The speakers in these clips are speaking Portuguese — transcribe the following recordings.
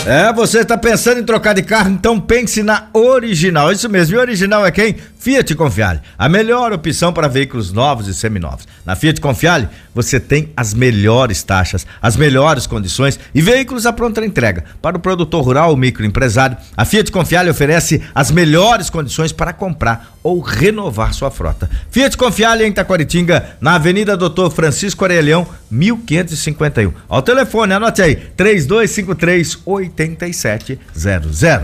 Você está pensando em trocar de carro? Então pense na Original. Isso mesmo, e Original é quem? Fiat Confiale, a melhor opção para veículos novos e seminovos. Na Fiat Confiale, você tem as melhores taxas, as melhores condições e veículos à pronta entrega. Para o produtor rural ou microempresário, a Fiat Confiale oferece as melhores condições para comprar ou renovar sua frota. Fiat Confiale em Taquaritinga, na Avenida Doutor Francisco Aurelião, 1551. Ao telefone, anote aí, 3253-8700.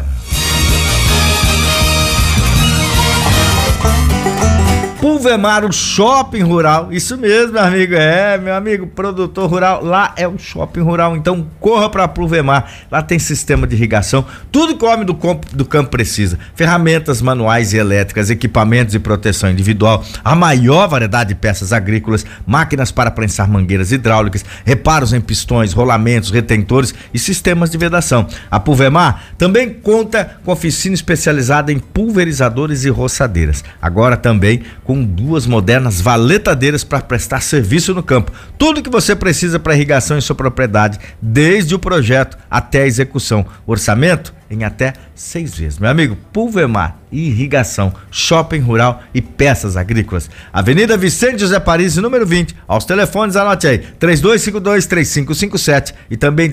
Pulvemar, o shopping rural, isso mesmo, meu amigo, meu amigo, produtor rural, lá é o shopping rural, então corra para Pulvemar, lá tem sistema de irrigação, tudo que o homem do campo precisa, ferramentas manuais e elétricas, equipamentos de proteção individual, a maior variedade de peças agrícolas, máquinas para prensar mangueiras hidráulicas, reparos em pistões, rolamentos, retentores e sistemas de vedação. A Pulvemar também conta com oficina especializada em pulverizadores e roçadeiras, agora também com 2 modernas valetadeiras para prestar serviço no campo. Tudo que você precisa para irrigação em sua propriedade, desde o projeto até a execução. Orçamento em até 6 vezes. Meu amigo, Pulvemar, irrigação, shopping rural e peças agrícolas. Avenida Vicente José Paris, número 20. Aos telefones, anote aí, 3252-3557 e também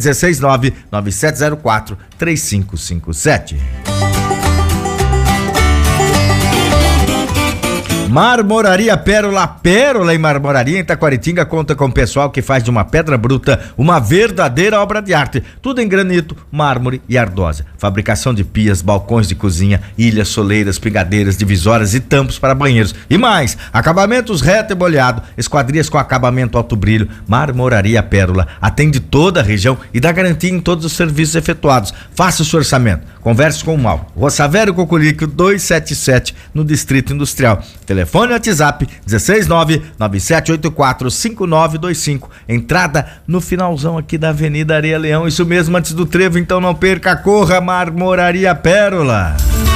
169-9704-3557. Marmoraria Pérola. Pérola e Marmoraria em Taquaritinga conta com pessoal que faz de uma pedra bruta uma verdadeira obra de arte. Tudo em granito, mármore e ardósia. Fabricação de pias, balcões de cozinha, ilhas, soleiras, pingadeiras, divisórias e tampos para banheiros. E mais, acabamentos reto e boleado, esquadrias com acabamento alto brilho. Marmoraria Pérola atende toda a região e dá garantia em todos os serviços efetuados. Faça o seu orçamento. Converse com o Mauro. Rua Savério Cocolico 277 no Distrito Industrial. Telefone e WhatsApp 16997845925. Entrada no finalzão aqui da Avenida Areia Leão. Isso mesmo, antes do trevo, então não perca, corra, Marmoraria Pérola.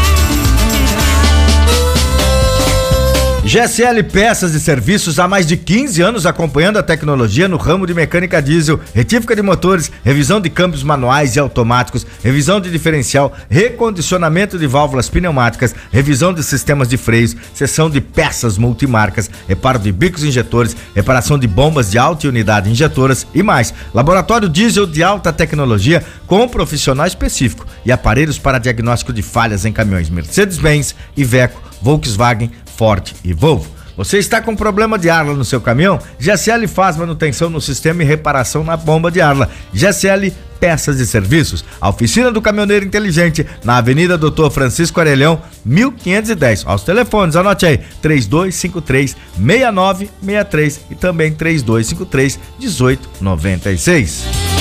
GSL Peças e Serviços há mais de 15 anos acompanhando a tecnologia no ramo de mecânica diesel, retífica de motores, revisão de câmbios manuais e automáticos, revisão de diferencial, recondicionamento de válvulas pneumáticas, revisão de sistemas de freios, seção de peças multimarcas, reparo de bicos injetores, reparação de bombas de alta unidade injetoras e mais. Laboratório diesel de alta tecnologia com profissional específico e aparelhos para diagnóstico de falhas em caminhões Mercedes-Benz, Iveco, Volkswagen, Ford e Volvo. Você está com problema de Arla no seu caminhão? GSL faz manutenção no sistema e reparação na bomba de Arla. GSL Peças e Serviços. A oficina do caminhoneiro inteligente na Avenida Doutor Francisco Aurelião, 1510. Aos telefones, anote aí, 3253-6963 e também 3253-1896.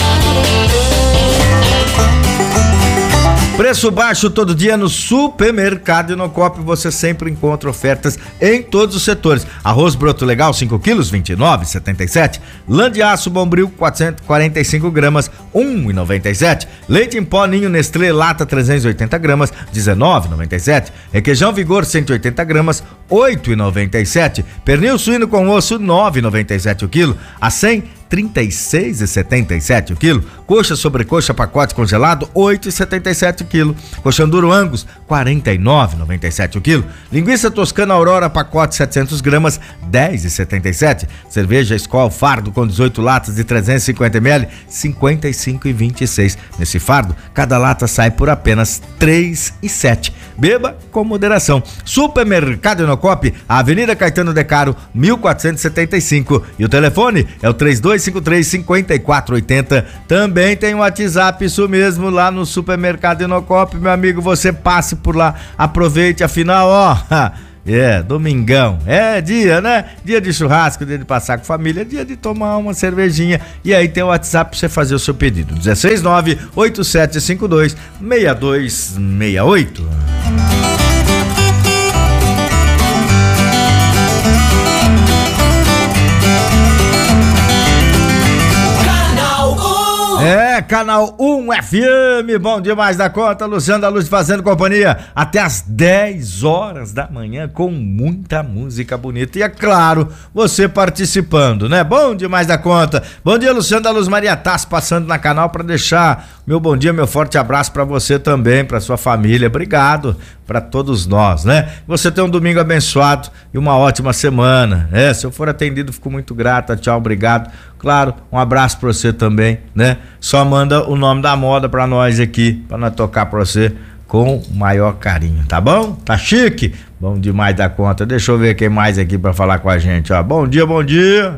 Preço baixo todo dia no Supermercado Inocop, você sempre encontra ofertas em todos os setores. Arroz broto legal 5 quilos, 29,77. Lã de aço Bombril 445 gramas, 1,97. Leite em pó Ninho Nestlé lata 380 gramas, 19,97. Requeijão Vigor 180 gramas, 8,97. Pernil suíno com osso 9,97 o quilo. A 100 36,77 o quilo. Coxa sobrecoxa pacote congelado 8,77 o quilo. Coxão duro Angus 49,97 o quilo. Linguiça toscana Aurora pacote 700 gramas 10,77. Cerveja Skol fardo com 18 latas de 350 ml 55,26. Nesse fardo cada lata sai por apenas 3,07. Beba com moderação. Supermercado Inocop, Avenida Caetano de Caro 1475 e o telefone é o 3253-5480. Também tem o WhatsApp, isso mesmo, lá no Supermercado Inocop, meu amigo, você passe por lá, aproveite, afinal, ó, domingão, dia, né? Dia de churrasco, dia de passar com família, dia de tomar uma cervejinha, e aí tem o WhatsApp pra você fazer o seu pedido, 169-8752-6268. é Canal 1 FM, bom demais da conta, Luciano da Luz fazendo companhia até as 10 horas da manhã com muita música bonita e é claro, você participando, né? Bom demais da conta. Bom dia, Luciano da Luz, Maria Tassi passando na canal para deixar meu bom dia, meu forte abraço para você também, para sua família. Obrigado para todos nós, né? Você tem um domingo abençoado e uma ótima semana. Se eu for atendido, fico muito grata. Tchau, obrigado. Claro, um abraço para você também, né? Só manda o nome da moda para nós aqui, para nós tocar para você com o maior carinho, tá bom? Tá chique? Bom demais da conta. Deixa eu ver quem mais aqui para falar com a gente, ó. Bom dia, bom dia.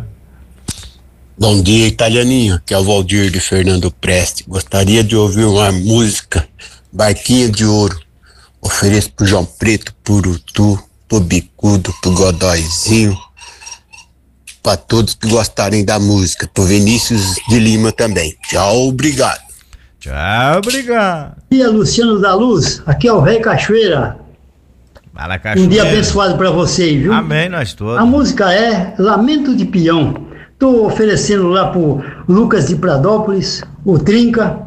Bom dia, italianinho, que é o Valdir de Fernando Preste. Gostaria de ouvir uma música, Barquinha de Ouro. Ofereço pro João Preto, pro Utu, pro Bicudo, pro Godóizinho, pra todos que gostarem da música, pro Vinícius de Lima também. Tchau, obrigado. Tchau, obrigado. Bom dia, Luciano da Luz, aqui é o Rei Cachoeira. Fala, Cachoeira. Um dia abençoado pra vocês, viu? Amém, nós todos. A música é Lamento de Peão. Tô oferecendo lá pro Lucas de Pradópolis, o Trinca,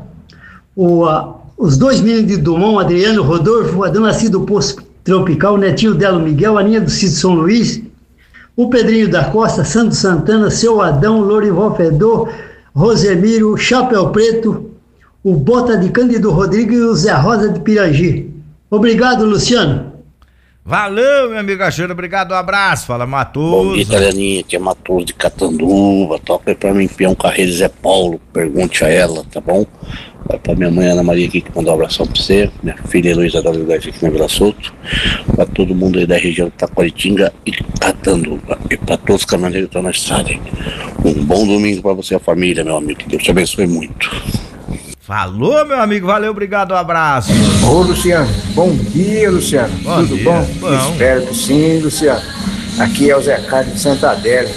os dois meninos de Dumont, Adriano, Rodolfo, a dona Cida do Poço Tropical, o netinho dela, o Miguel, a Aninha do Cid São Luís, o Pedrinho da Costa, Santo Santana, Seu Adão, Lorival Fedor, Rosemiro, Chapéu Preto, o Bota de Cândido Rodrigues e o Zé Rosa de Pirangi. Obrigado, Luciano. Valeu, meu amigo Cachoeira, obrigado, um abraço. Fala, Matoso. Bom dia, italianinha, que é Matoso de Catanduva. Toca aí pra mim, Peão Carreiro Zé Paulo. Pergunte a ela, tá bom? Vai pra minha mãe Ana Maria aqui que mandou um abração pra você. Minha filha Heloísa da Luz aqui na Vila Solto. Pra todo mundo aí da região de Taquaritinga e Catanduva. E pra todos os caminhoneiros que estão na estrada aí. Um bom domingo pra você e a família, meu amigo. Que Deus te abençoe muito. Falou, meu amigo, valeu, obrigado, um abraço. Ô, Luciano, bom dia, Luciano. Bom Tudo dia. bom? Espero que sim, Luciano. Aqui é o Zé Carlos de Santa Adélia.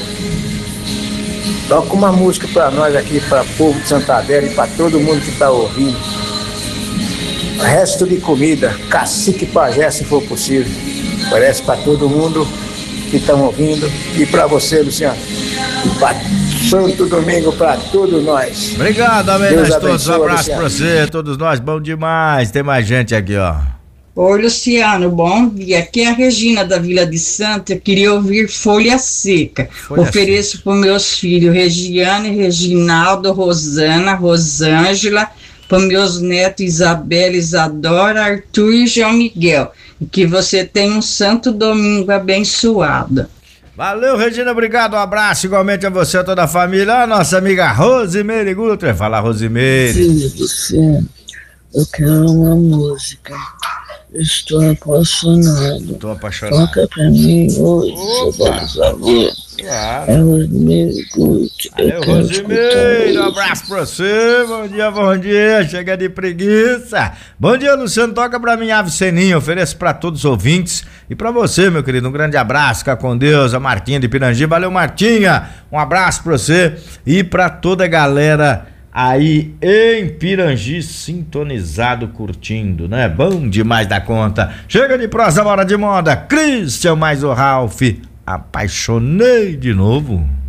Toca uma música pra nós aqui, para o povo de Santa Adélia e pra todo mundo que tá ouvindo. Resto de comida, cacique pajé, se for possível. Parece pra todo mundo que estão ouvindo e pra você, Luciano. E pra Santo Domingo pra todos nós. Obrigado, amém, Deus nós todos, um abençoe, abraço Luciano. pra você, todos nós, bom demais. Tem mais gente aqui, ó. Oi, Luciano, bom dia. Aqui é a Regina da Vila de Santa. Eu queria ouvir Folha Seca. Ofereço para meus filhos Regiane, Reginaldo, Rosana, Rosângela, para meus netos Isabela, Isadora, Arthur e João Miguel. E que você tenha um santo domingo abençoado. Valeu, Regina, obrigado, um abraço igualmente a você, a toda a família. A nossa amiga Rosimeire Guter, fala, Rosimeire. Filho do céu, eu quero uma música. Estou apaixonado. Tô apaixonado. Toca pra mim hoje, seu avô. Claro. É Rosimeire Guter. Valeu, Rosimeire, um abraço pra você, bom dia, chega de preguiça. Bom dia, Luciano, toca pra mim Ave Seninha, ofereço pra todos os ouvintes e pra você, meu querido, um grande abraço, fica com Deus, a Martinha de Pirangi, valeu, Martinha, um abraço pra você e pra toda a galera aí em Pirangi, sintonizado, curtindo, né? Bom demais da conta. Chega de prosa, hora de moda, Christian mais o Ralph, apaixonei de novo.